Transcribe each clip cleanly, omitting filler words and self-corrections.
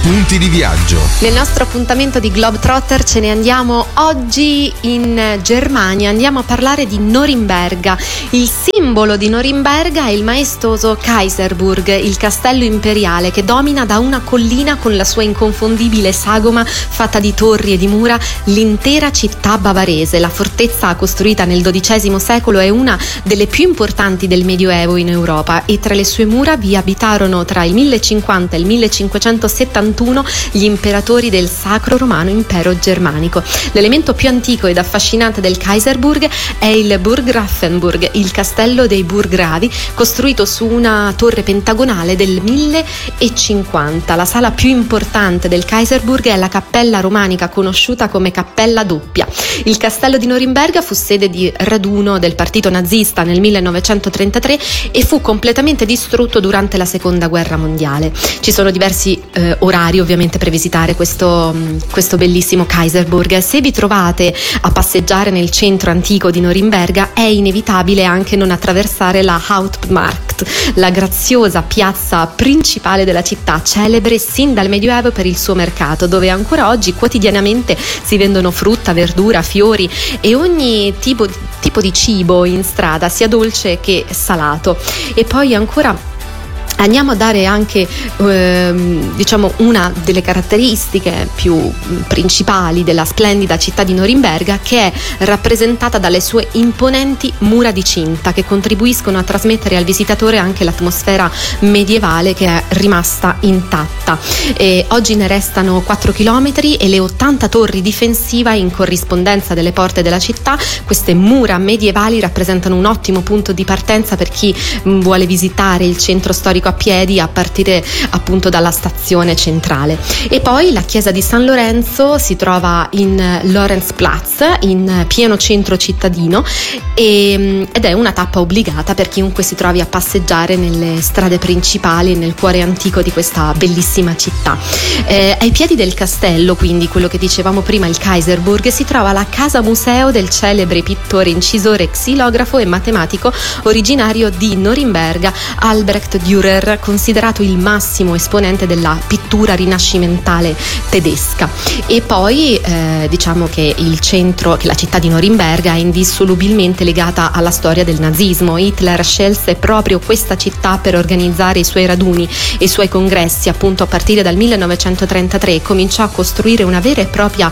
spunti di viaggio. Nel nostro appuntamento di Globetrotter ce ne andiamo oggi in Germania, andiamo a parlare di Norimberga. Il simbolo di Norimberga è il maestoso Kaiserburg, il castello imperiale che domina da una collina con la sua inconfondibile sagoma fatta di torri e di mura l'intera città bavarese. La fortezza costruita nel XII secolo è una delle più importanti del Medioevo in Europa e tra le sue mura vi abitarono tra il 1050 e il 1571 gli imperatori del Sacro Romano Impero Germanico. L'elemento più antico ed affascinante del Kaiserburg è il Burggrafenburg, il castello dei burggravi, costruito su una torre pentagonale del 1050. La sala più importante del Kaiserburg è la cappella romanica conosciuta come Cappella Doppia. Il castello di Norimberga fu sede di raduno del partito nazista nel 1933 e fu completamente distrutto durante la Seconda Guerra Mondiale. Ci sono diversi orari ovviamente per visitare questo bellissimo Kaiserburg. Se vi trovate a passeggiare nel centro antico di Norimberga è inevitabile anche non attraversare la Hauptmarkt, la graziosa piazza principale della città, celebre sin dal Medioevo per il suo mercato, dove ancora oggi quotidianamente si vendono frutta, verdura, fiori e ogni tipo di cibo in strada, sia dolce che salato. E poi ancora andiamo a dare anche una delle caratteristiche più principali della splendida città di Norimberga, che è rappresentata dalle sue imponenti mura di cinta che contribuiscono a trasmettere al visitatore anche l'atmosfera medievale che è rimasta intatta. Oggi ne restano 4 chilometri e le 80 torri difensive in corrispondenza delle porte della città. Queste mura medievali rappresentano un ottimo punto di partenza per chi vuole visitare il centro storico a piedi a partire appunto dalla stazione centrale. E poi la chiesa di San Lorenzo si trova in Lorenzplatz, in pieno centro cittadino, ed è una tappa obbligata per chiunque si trovi a passeggiare nelle strade principali e nel cuore antico di questa bellissima città. Ai piedi del castello, quindi quello che dicevamo prima, il Kaiserburg, si trova la casa museo del celebre pittore, incisore, xilografo e matematico originario di Norimberga, Albrecht Dürer, considerato il massimo esponente della pittura rinascimentale tedesca. E poi diciamo che la città di Norimberga è indissolubilmente legata alla storia del nazismo. Hitler scelse proprio questa città per organizzare i suoi raduni e i suoi congressi. Appunto a partire dal 1933 cominciò a costruire una vera e propria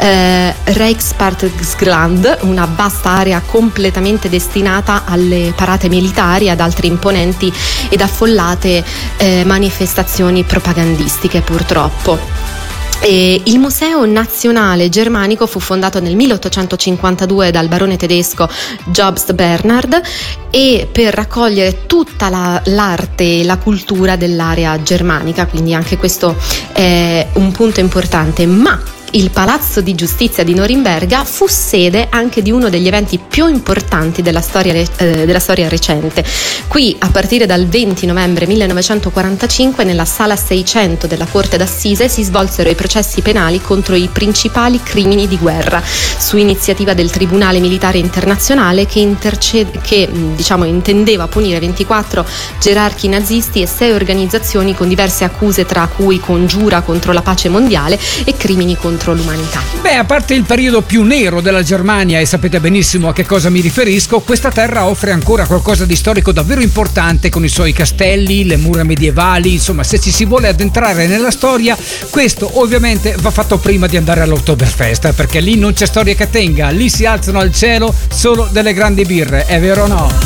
Reichsparkland, una vasta area completamente destinata alle parate militari e ad altre imponenti ed affollate manifestazioni propagandistiche, purtroppo. Il Museo Nazionale Germanico fu fondato nel 1852 dal barone tedesco Jobst Bernhard e per raccogliere tutta l'arte e la cultura dell'area germanica, quindi anche questo è un punto importante. Ma il Palazzo di Giustizia di Norimberga fu sede anche di uno degli eventi più importanti della storia recente. Qui, a partire dal 20 novembre 1945, nella Sala 600 della Corte d'Assise si svolsero i processi penali contro i principali crimini di guerra, su iniziativa del Tribunale Militare Internazionale che intendeva punire 24 gerarchi nazisti e 6 organizzazioni con diverse accuse, tra cui congiura contro la pace mondiale e crimini contro l'umanità. Beh, a parte il periodo più nero della Germania, e sapete benissimo a che cosa mi riferisco, questa terra offre ancora qualcosa di storico davvero importante con i suoi castelli, le mura medievali. Insomma, se ci si vuole addentrare nella storia, questo ovviamente va fatto prima di andare all'Oktoberfest, perché lì non c'è storia che tenga, lì si alzano al cielo solo delle grandi birre, è vero o no?